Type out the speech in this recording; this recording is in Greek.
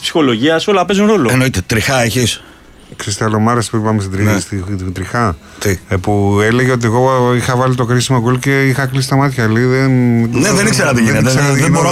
ψυχολογία, όλα παίζουν ρόλο. Εννοείται, τριχά έχεις. Κρυσταλλομάρας που είπαμε Ναι. στην τριχά. Τι? Που έλεγε ότι εγώ είχα βάλει το κρίσιμο γκολ και είχα κλείσει τα μάτια. Λέει, Ναι, δεν ήξερα τι γίνεται. Δεν μπορώ